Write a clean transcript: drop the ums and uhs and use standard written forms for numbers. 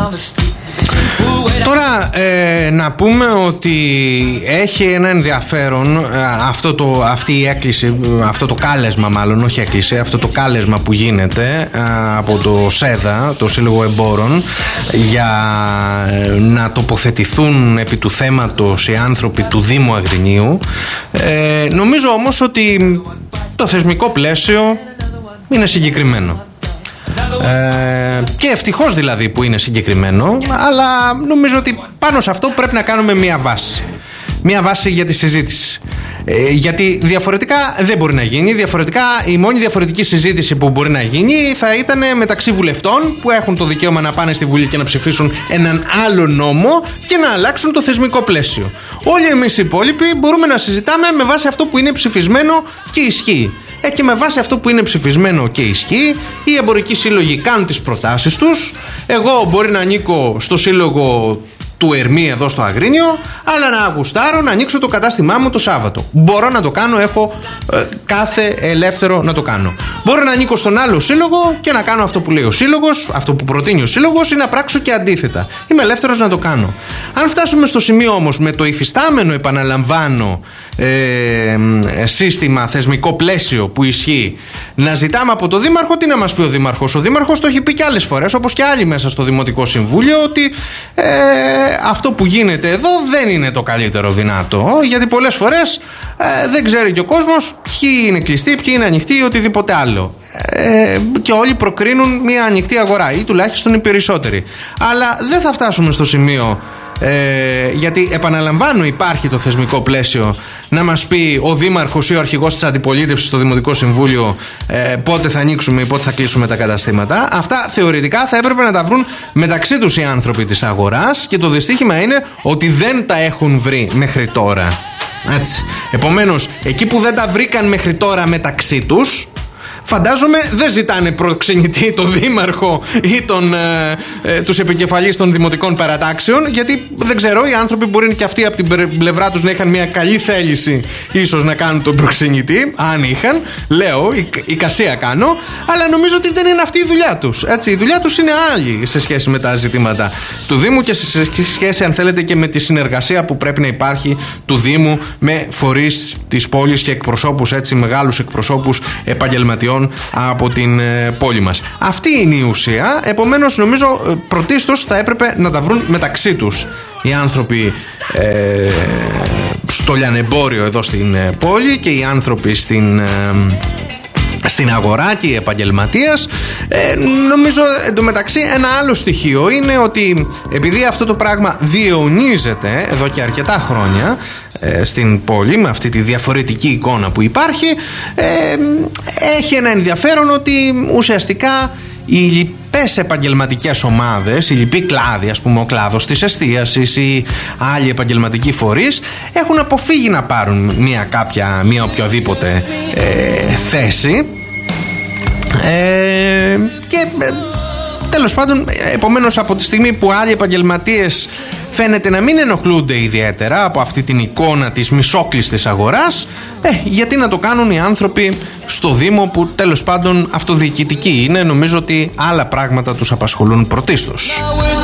Τώρα να πούμε ότι έχει ένα ενδιαφέρον αυτή η έκκληση, αυτό το κάλεσμα μάλλον, όχι έκκληση, αυτό το κάλεσμα που γίνεται από το ΣΕΔΑ, το Σύλλογο Εμπόρων, για να τοποθετηθούν επί του θέματος οι άνθρωποι του Δήμου Αγρινίου. Νομίζω όμως ότι το θεσμικό πλαίσιο είναι συγκεκριμένο. Και ευτυχώς δηλαδή που είναι συγκεκριμένο, αλλά νομίζω ότι πάνω σε αυτό πρέπει να κάνουμε μια βάση για τη συζήτηση. Γιατί διαφορετικά δεν μπορεί να γίνει. Διαφορετικά η μόνη διαφορετική συζήτηση που μπορεί να γίνει θα ήταν μεταξύ βουλευτών που έχουν το δικαίωμα να πάνε στη Βουλή και να ψηφίσουν έναν άλλο νόμο και να αλλάξουν το θεσμικό πλαίσιο. Όλοι εμείς οι υπόλοιποι μπορούμε να συζητάμε με βάση αυτό που είναι ψηφισμένο και ισχύει. Και με βάση αυτό που είναι ψηφισμένο και ισχύει, οι εμπορικοί σύλλογοι κάνουν τις προτάσεις τους. Εγώ μπορεί να ανήκω στο σύλλογο του Ερμή εδώ στο Αγρίνιο, αλλά να γουστάρω να ανοίξω το κατάστημά μου το Σάββατο. Μπορώ να το κάνω, έχω κάθε ελεύθερο να το κάνω. Μπορώ να ανήκω στον άλλο σύλλογο και να κάνω αυτό που λέει ο σύλλογος, αυτό που προτείνει ο σύλλογος, ή να πράξω και αντίθετα. Είμαι ελεύθερος να το κάνω. Αν φτάσουμε στο σημείο όμως με το υφιστάμενο, επαναλαμβάνω, σύστημα, θεσμικό πλαίσιο που ισχύει, να ζητάμε από το Δήμαρχο, τι να μας πει ο Δήμαρχος? Ο Δήμαρχος το έχει πει και άλλες φορές, όπως και άλλοι μέσα στο Δημοτικό Συμβούλιο, ότι αυτό που γίνεται εδώ δεν είναι το καλύτερο δυνατό, γιατί πολλές φορές δεν ξέρει και ο κόσμος ποιοι είναι κλειστοί, ποιοι είναι ανοιχτοί ή οτιδήποτε άλλο. Και όλοι προκρίνουν μια ανοιχτή αγορά, ή τουλάχιστον οι περισσότεροι. Αλλά δεν θα φτάσουμε στο σημείο, γιατί επαναλαμβάνω υπάρχει το θεσμικό πλαίσιο, να μας πει ο Δήμαρχος ή ο αρχηγός της αντιπολίτευσης στο Δημοτικό Συμβούλιο πότε θα ανοίξουμε ή πότε θα κλείσουμε τα καταστήματα. Αυτά θεωρητικά θα έπρεπε να τα βρουν μεταξύ τους οι άνθρωποι της αγοράς, και το δυστύχημα είναι ότι δεν τα έχουν βρει μέχρι τώρα. Έτσι. Επομένως, εκεί που δεν τα βρήκαν μέχρι τώρα μεταξύ τους, φαντάζομαι δεν ζητάνε προξενητή τον Δήμαρχο ή τους επικεφαλείς των δημοτικών παρατάξεων, γιατί δεν ξέρω, οι άνθρωποι μπορεί και αυτοί από την πλευρά τους να είχαν μια καλή θέληση ίσως να κάνουν τον προξενητή, αν είχαν, λέω, εικασία κάνω, αλλά νομίζω ότι δεν είναι αυτή η δουλειά τους. Έτσι, η δουλειά τους είναι άλλη σε σχέση με τα ζητήματα του Δήμου και σε σχέση, αν θέλετε, και με τη συνεργασία που πρέπει να υπάρχει του Δήμου με φορείς της πόλης και εκπροσώπους, έτσι, μεγάλους εκπροσώπους επαγγελματιών από την πόλη μας. Αυτή είναι η ουσία. Επομένως, νομίζω πρωτίστως θα έπρεπε να τα βρουν μεταξύ τους οι άνθρωποι στο λιανεμπόριο εδώ στην πόλη και οι άνθρωποι στην αγορά και οι επαγγελματίες. Νομίζω εντωμεταξύ ένα άλλο στοιχείο είναι ότι επειδή αυτό το πράγμα διαιωνίζεται εδώ και αρκετά χρόνια στην πόλη, με αυτή τη διαφορετική εικόνα που υπάρχει, έχει ένα ενδιαφέρον ότι ουσιαστικά οι λοιπές επαγγελματικές ομάδες, οι λοιποί κλάδοι, ας πούμε ο κλάδος της εστίασης ή άλλοι επαγγελματικοί φορείς, έχουν αποφύγει να πάρουν μια οποιαδήποτε θέση, και τέλος πάντων, επομένως, από τη στιγμή που άλλοι επαγγελματίες φαίνεται να μην ενοχλούνται ιδιαίτερα από αυτή την εικόνα της μισόκλειστης αγοράς, γιατί να το κάνουν οι άνθρωποι στο Δήμο που τέλος πάντων αυτοδιοικητικοί είναι? Νομίζω ότι άλλα πράγματα τους απασχολούν πρωτίστως.